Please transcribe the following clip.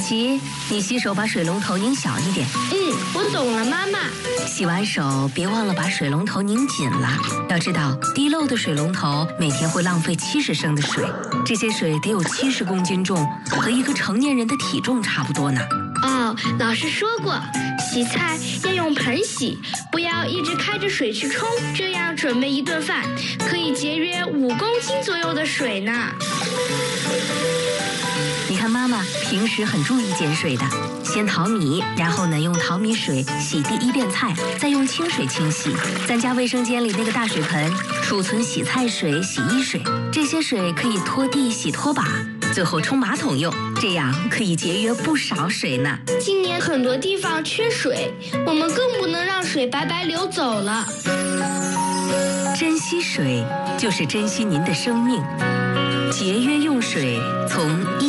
琪，你洗手把水龙头拧小一点。 我懂了，妈妈。 洗完手别忘了把水龙头拧紧了。要知道，滴漏的水龙头每天会浪费70升的水，这些水得有70公斤重，和一个成年人的体重差不多呢。 老师说过，洗菜要用盆洗，不要一直开着水去冲，这样准备一顿饭可以节约5公斤左右的水呢。 你看妈妈平时很注意节水的，先淘米，然后呢用淘米水洗第一遍菜，再用清水清洗。咱家卫生间里那个大水盆储存洗菜水、洗衣水，这些水可以拖地、洗拖把，最后冲马桶用，这样可以节约不少水呢。 今年很多地方缺水，我们更不能让水白白流走了。 珍惜水，就是珍惜您的生命。节约用水，从